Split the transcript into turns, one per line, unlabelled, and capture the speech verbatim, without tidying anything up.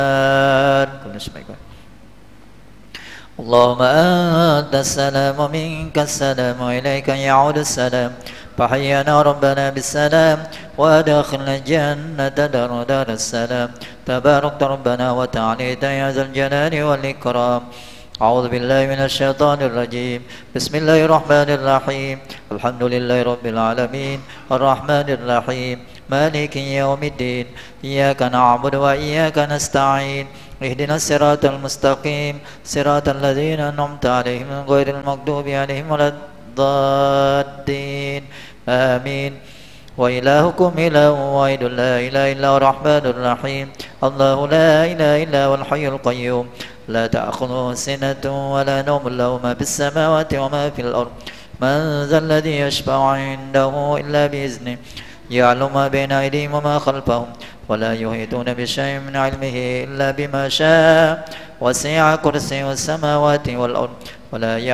كل اسمك اللهم أنت السلام ومنك السلام وإليك يعود السلام فحينا ربنا بالسلام وأدخلنا الجنة دار دار السلام تبارك ربنا وتعاليت يا ذا الجلال والإكرام أعوذ بالله من الشيطان الرجيم بسم الله الرحمن الرحيم الحمد لله رب العالمين الرحمن الرحيم مالك يوم الدين إياك نعبد وإياك نستعين اهدنا الصراط المستقيم صراط الذين أنعمت عليهم غير المغضوب عليهم ولا الضالين آمين وإلهكم إله واحد لا إله إلا هو الرحمن الرحيم الله لا إله إلا هو الحي القيوم لا تأخذه سنة ولا نوم له ما في السماوات وما في الأرض من ذا الذي يشفع عنده إلا بإذنه يعلم ما بين أيديهم وما خلفهم ولا يحيطون بشيء من علمه إلا بما شاء وسع كرسيه السماوات والأرض ولا